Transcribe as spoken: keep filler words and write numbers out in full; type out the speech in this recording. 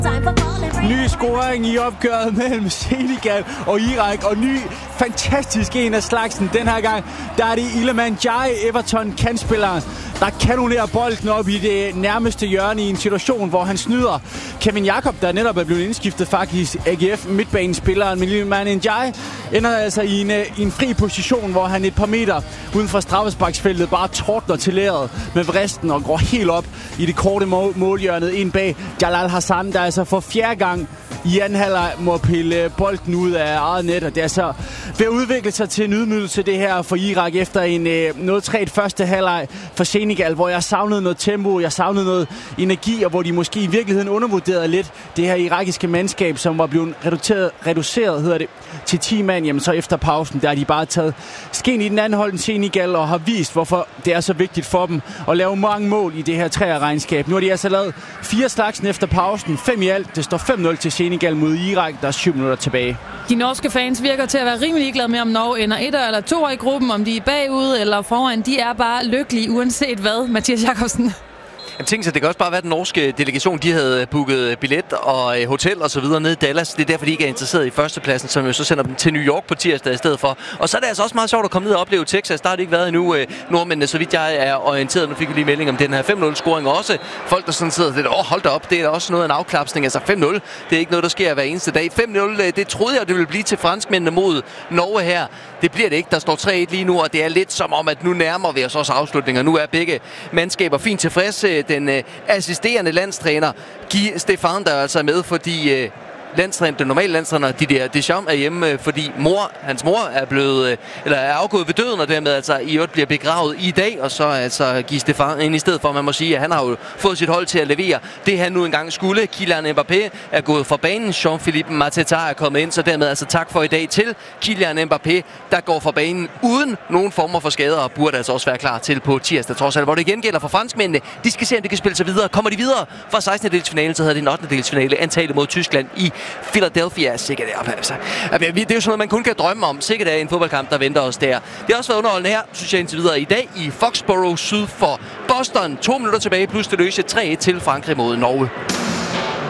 Ny scoring i opgøret mellem Senegal og Irak, og ny fantastisk en af slagsen. Den her gang, der er det Iliman Ndiaye, Everton-kantspilleren, der kanonerer bolden op i det nærmeste hjørne i en situation, hvor han snyder Kevin Jakob, der netop er blevet indskiftet faktisk A G F midtbanespilleren. Men Iliman Ndiaye ender altså i en, i en fri position, hvor han et par meter uden for straffesparksfeltet bare tordner til leret med vristen og går helt op i det korte mål- målhjørnet ind bag Jalal Hassan, der altså for fjerde gang i anden halvleg må pille bolden ud af eget net, og det er så ved at udvikle sig til en ydmygelse det her for Irak efter en øh, noget træt første halvleg for Senegal, hvor jeg savnede noget tempo, jeg savnede noget energi, og hvor de måske i virkeligheden undervurderede lidt det her irakiske mandskab, som var blevet reduceret, reduceret hedder det, til ti mand. Jamen så efter pausen, der har de bare taget skeen i den anden hold, Senegal, og har vist, hvorfor det er så vigtigt for dem at lave mange mål i det her træerregnskab. Nu har de altså lavet fire slagsen efter pausen, fem i alt. Det står fem nul til Senegal mod Irak, der er syv minutter tilbage. De norske fans virker til at være rimelig glade med, om Norge ender etter eller toer i gruppen, om de er bagud eller foran. De er bare lykkelige, uanset hvad, Mathias Jakobsen. Jeg tænkte sig, det kan også bare være den norske delegation, de havde booket billet og hotel og så videre nede i Dallas. Det er derfor, de ikke er interesseret i førstepladsen, som jo så sender dem til New York på tirsdag i stedet for. Og så er det altså også meget sjovt at komme ned og opleve Texas. Der har det ikke været endnu, nordmændene, så vidt jeg er orienteret. Nu fik jeg lige melding om den her fem nul scoring, og også folk, der sådan sidder lidt, åh, hold da op, det er også noget af en afklapsning. Altså fem nul, det er ikke noget, der sker hver eneste dag. fem nul, det troede jeg, det ville blive til franskmændene mod Norge her. Det bliver det ikke. Der står tre et lige nu, og det er lidt som om, at nu nærmer vi os også afslutninger. Nu er begge mandskaber fint tilfredse. Den øh, assisterende landstræner, Guy Stefan, der er altså med, fordi øh, landstræner, den normale landstræner, Didier Deschamps, er hjemme, fordi mor, hans mor er blevet, eller er afgået ved døden, og dermed altså i øvrigt bliver begravet i dag, og så altså Guy Stefan ind i stedet for, man må sige, at han har jo fået sit hold til at levere det, han nu engang skulle. Kylian Mbappé er gået fra banen, Jean-Philippe Mateta er kommet ind, så dermed altså tak for i dag til Kylian Mbappé, der går fra banen uden nogen former for skader, og burde altså også være klar til på tirsdag, trods alt, hvor det igen gælder for franskmændene. De skal se, om de kan spille sig videre. Kommer de videre fra sekstende-delsfinalen, så hedder det en ottende-delsfinale, antallet mod Tyskland i Philadelphia. Sikkert er, altså. Det er jo sådan noget, man kun kan drømme om. Sikkert er en fodboldkamp, der venter os der. Det har også været underholdende her, synes jeg indtil videre i dag, i Foxborough syd for Boston. To minutter tilbage, plus det løse tre et til Frankrig mod Norge.